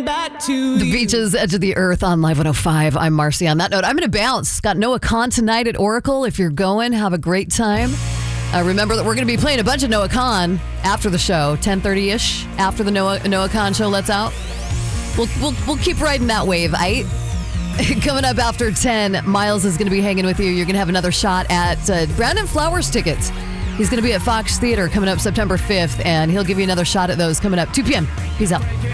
back to The Beaches, Edge of the Earth on Live 105. I'm Marcy. On that note, I'm going to bounce. Got Noah Khan tonight at Oracle. If you're going, have a great time. Remember that we're going to be playing a bunch of Noah Khan after the show, 10:30-ish, after the Noah Khan show lets out. We'll keep riding that wave, aight? Coming up after 10, Miles is going to be hanging with you. You're going to have another shot at Brandon Flowers tickets. He's going to be at Fox Theater coming up September 5th, and he'll give you another shot at those coming up 2 p.m. Peace out.